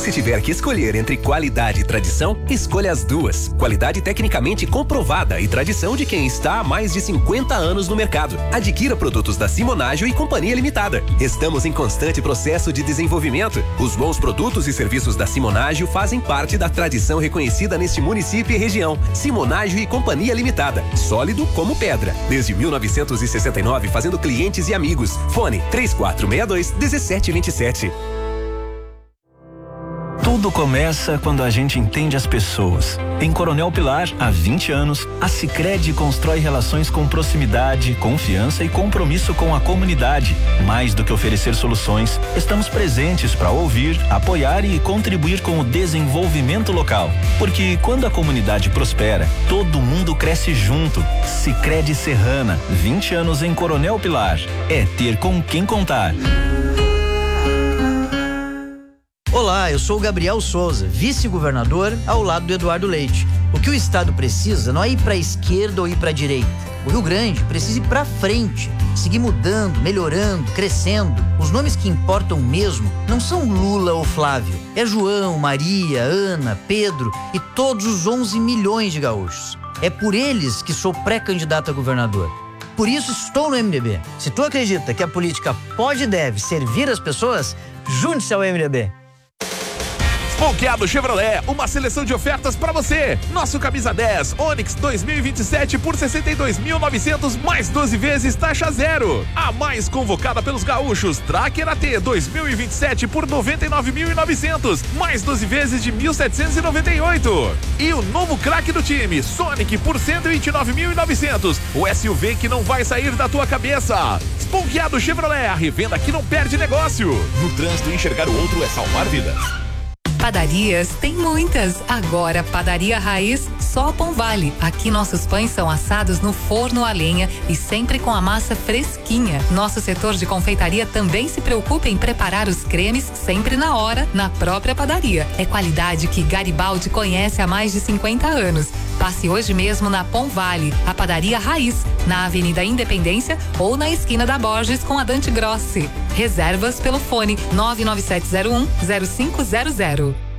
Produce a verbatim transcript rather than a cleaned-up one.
você tiver que escolher entre qualidade e tradição, escolha as duas. Qualidade tecnicamente comprovada e tradição de quem está há mais de cinquenta anos no mercado. Adquira produtos da Simonágio e Companhia Limitada. Estamos em constante processo de desenvolvimento. Os bons produtos e serviços da Simonágio fazem parte da tradição reconhecida neste município e região. Simonágio e Companhia Limitada. Sólido como pedra. Desde mil novecentos e sessenta e nove, fazendo clientes e amigos. Fone três quatro seis dois, um sete dois sete. Tudo começa quando a gente entende as pessoas. Em Coronel Pilar, há vinte anos, a Sicredi constrói relações com proximidade, confiança e compromisso com a comunidade. Mais do que oferecer soluções, estamos presentes para ouvir, apoiar e contribuir com o desenvolvimento local. Porque quando a comunidade prospera, todo mundo cresce junto. Sicredi Serrana, vinte anos em Coronel Pilar. É ter com quem contar. Olá, eu sou o Gabriel Souza, vice-governador ao lado do Eduardo Leite. O que o estado precisa não é ir para a esquerda ou ir para a direita. O Rio Grande precisa ir para frente, seguir mudando, melhorando, crescendo. Os nomes que importam mesmo não são Lula ou Flávio. É João, Maria, Ana, Pedro e todos os onze milhões de gaúchos. É por eles que sou pré-candidato a governador. Por isso estou no M D B. Se tu acredita que a política pode e deve servir as pessoas, junte-se ao M D B. Ponqueado Chevrolet, uma seleção de ofertas para você. Nosso camisa dez, Onix dois mil e vinte e sete por sessenta e dois mil e novecentos mais doze vezes taxa zero. A mais convocada pelos gaúchos, Tracker A T dois mil e vinte e sete por noventa e nove mil e novecentos mais doze vezes de mil setecentos e noventa e oito. E o novo craque do time, Sonic por cento e vinte e nove mil e novecentos. O S U V que não vai sair da tua cabeça. Ponqueado Chevrolet, a revenda que não perde negócio. No trânsito, enxergar o outro é salvar vidas. Padarias tem muitas. Agora, Padaria Raiz, só Pão Vale. Aqui nossos pães são assados no forno a lenha e sempre com a massa fresquinha. Nosso setor de confeitaria também se preocupa em preparar os cremes sempre na hora, na própria padaria. É qualidade que Garibaldi conhece há mais de cinquenta anos. Passe hoje mesmo na Pão Vale, a Padaria Raiz, na Avenida Independência ou na esquina da Borges com a Dante Grossi. Reservas pelo fone nove nove sete zero um zero cinco zero zero.